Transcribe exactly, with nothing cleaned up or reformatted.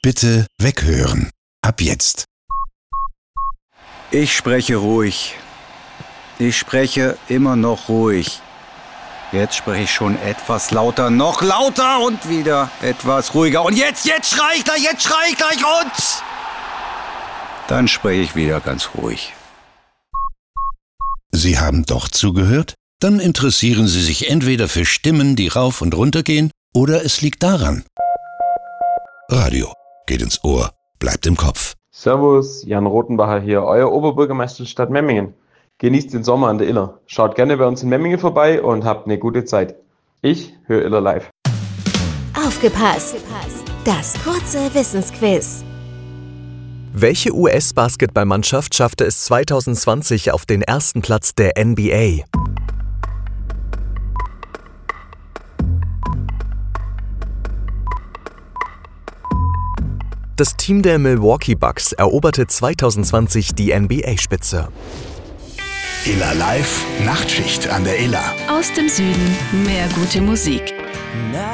Bitte weghören. Ab jetzt. Ich spreche ruhig. Ich spreche immer noch ruhig. Jetzt spreche ich schon etwas lauter, noch lauter und wieder etwas ruhiger. Und jetzt, jetzt schrei ich gleich, jetzt schrei ich gleich und... Dann spreche ich wieder ganz ruhig. Sie haben doch zugehört? Dann interessieren Sie sich entweder für Stimmen, die rauf und runter gehen, oder es liegt daran. Radio geht ins Ohr, bleibt im Kopf. Servus, Jan Rotenbacher hier, euer Oberbürgermeister der Stadt Memmingen. Genießt den Sommer an der Iller. Schaut gerne bei uns in Memmingen vorbei und habt eine gute Zeit. Ich höre Iller live. Aufgepasst! Das kurze Wissensquiz. Welche U S-Basketballmannschaft schaffte es zwanzig zwanzig auf den ersten Platz der N B A? Das Team der Milwaukee Bucks eroberte zwanzig zwanzig die N B A-Spitze. Iller Live, Nachtschicht an der Iller. Aus dem Süden mehr gute Musik.